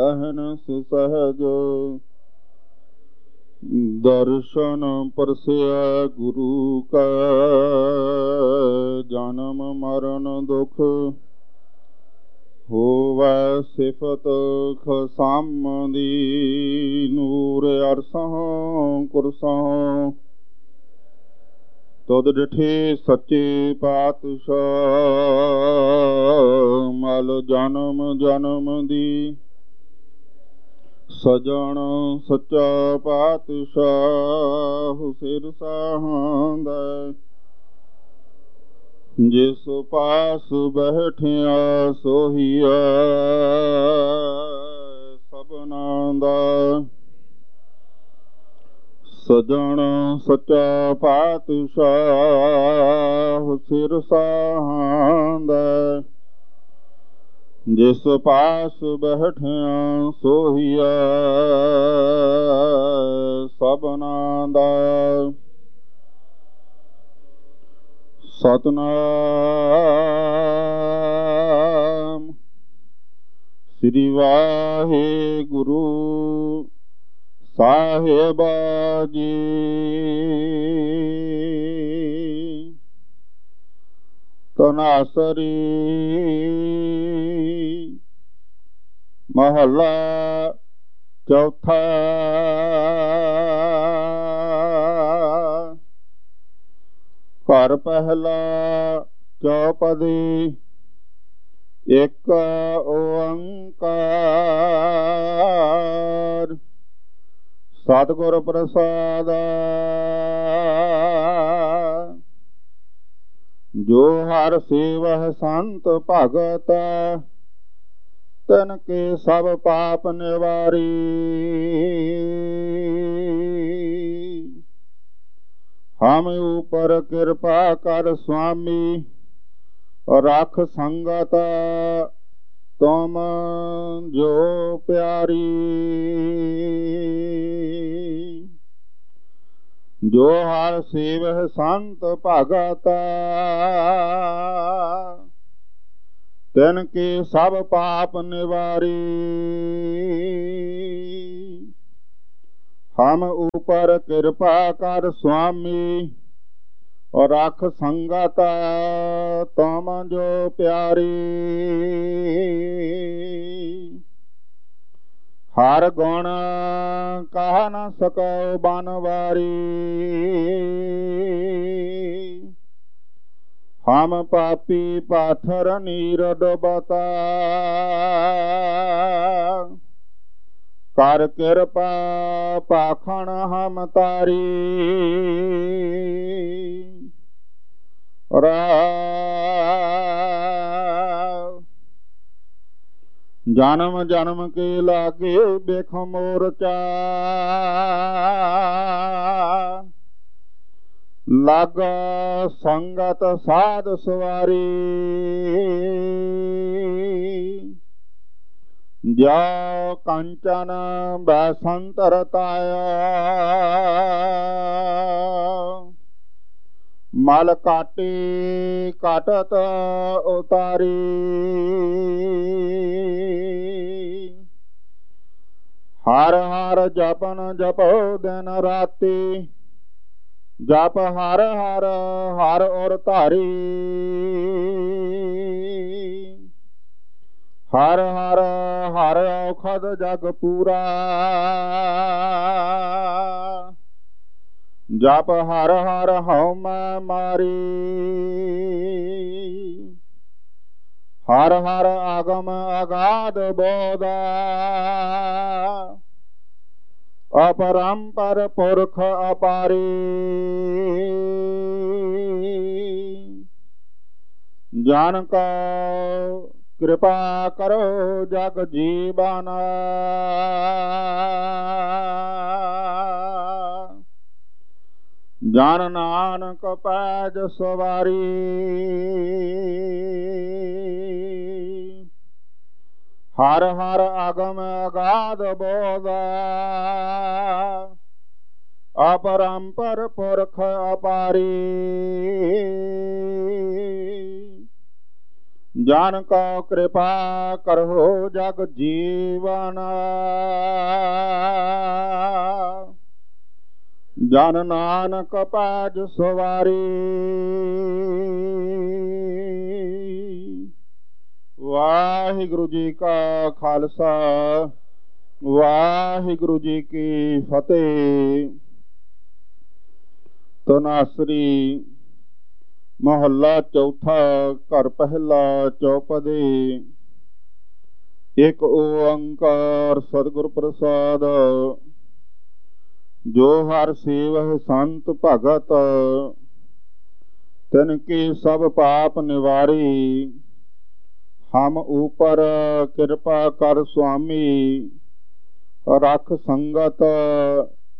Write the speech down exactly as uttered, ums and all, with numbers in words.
सहन सुसहज दर्शन परसिया गुरु का। जन्म मरण दुख होवै सिफत खसामदी। नूर अरसहों कुरसहों तुद डिठे सच्चे पातशाह। मल जन्म जन्म दी सजन सच्चा पातशाह। सिर साहांदा जिस पास बैठिया सोहिया। सबना दा सजन सच्चा पातशाह। सिर साहांदा जिस पास बैठिया सोहिया। सबना दा सतनाम श्री वाहेगुरु साहिबा जी। तनासरी महला चौथा। घर पहला चौपदी एक ओंकार। सतगुर प्रसाद जो हर सेवह संत भगत। तिनके सब पाप निवारी। हम ऊपर कृपा कर स्वामी रख संगत। तुम जो प्यारी जो हर सेवह संत भगत। तिनके सब पाप निवारी। हम ऊपर कृपा कर स्वामी और रख संगत। तुम जो प्यारी हर गुण कह न सको बनवारी। हम पापी पाथर नीरद बता। कर कृपा पाखण हम तारी। जन्म जन्म के लागे बिख मोरचा। लागा संगत साध सवारी। जो कंचन बैसंतर ताया। मल काटी काटत उतारी। हर हर जपन जपो दिन राती। जप हर हर हर और धारी। हर हर हर औखद जग पूरा। जप हर हर हौम मारी। हर हर आगम अगाध बोधा। अपरंपर पुरख अपारी। जान को कृपा करो जग जीवाना। जान नानक पैज सवारी। हर हर आगम अगाध बोधा। अपरंपर पुरख अपारी। जान को कृपा करहो जग जीवन जन नानक पाज सवारी वाहिगुरु जी का खालसा वाहिगुरु जी की फतेह। तनासरी महला चौथा घर पहला चौपदे। एक ओंकार सतगुर प्रसाद जो हर सेवह संत भगत तिनके सब पाप निवारी। हम ऊपर कृपा कर स्वामी रख संगत